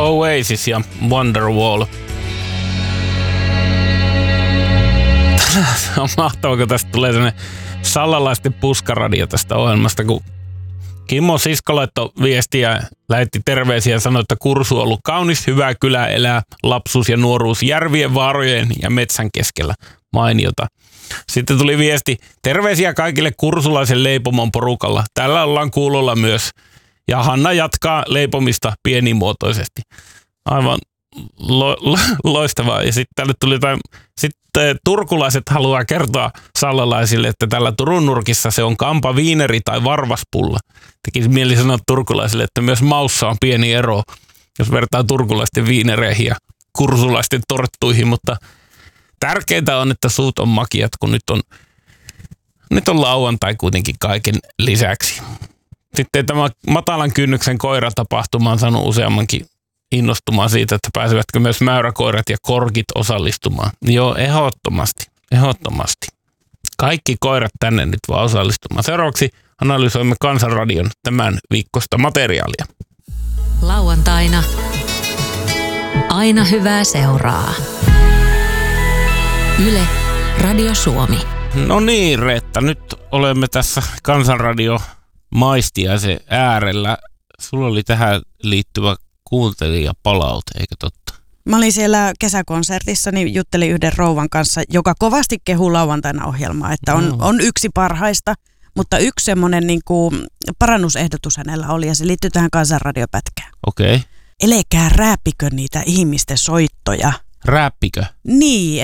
Oasis ja Wonderwall. Se on mahtavaa, kun tästä tulee sellainen sallalaisten puskaradio tästä ohjelmasta, kun Kimmo Sisko laittoi viestiä, lähetti terveisiä ja sanoi, että Kursu on ollut kaunis, hyvä kylä elää, lapsuus ja nuoruus järvien, vaarojen ja metsän keskellä. Mainiota. Sitten tuli viesti, terveisiä kaikille kursulaisen leipomon porukalla. Täällä ollaan kuulolla myös. Ja Hanna jatkaa leipomista pienimuotoisesti. Aivan loistavaa. Ja sitten tälle tuli sitten turkulaiset haluaa kertoa sallalaisille, että tällä Turun nurkissa se on kampa viineri tai varvaspulla. Tekisi mieli sanoa turkulaisille, että myös maussa on pieni ero, jos vertaa turkulaisten viinereihin ja kursulaisten torttuihin, mutta tärkeintä on, että suut on makiat, kun nyt on lauantai kuitenkin kaiken lisäksi. Sitten tämä matalan kynnyksen koiratapahtuma on saanut useammankin innostumaan siitä, että pääsevätkö myös mäyräkoirat ja korkit osallistumaan. Joo, ehdottomasti. Kaikki koirat tänne nyt vaan osallistumaan. Seuraavaksi analysoimme Kansanradion tämän viikkoista materiaalia. Lauantaina. Aina hyvää seuraa. Yle, Radio Suomi. No niin, Reetta, nyt olemme tässä Kansanradio maistiaisen äärellä. Sulla oli tähän liittyvä kuuntelijapalaute, eikö totta? Mä olin siellä kesäkonsertissa, niin juttelin yhden rouvan kanssa, joka kovasti kehuu lauantaina ohjelmaa, että on yksi parhaista, mutta yksi semmoinen niin kuin parannusehdotus hänellä oli, ja se liittyy tähän Kansanradiopätkään. Okei. Elekää rääppikö niitä ihmisten soittoja. Rääppikö? Niin,